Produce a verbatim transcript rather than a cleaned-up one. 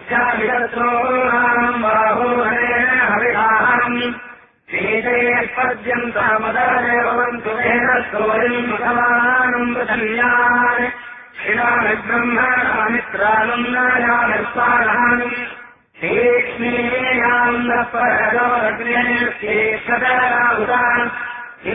्याविदत्रोणाम् बाहूरेण हविषाम् शीतैर्पद्यन्तामदाय भवन्तु तेन स्तोरिम् मुखमानम् प्रसन्यान् शिलानि ब्रह्मणामित्राणम् नायानिर्पाणानि तीक्ष्णीयाम् न परदोऽग्निर्तीक्षतराहुतान्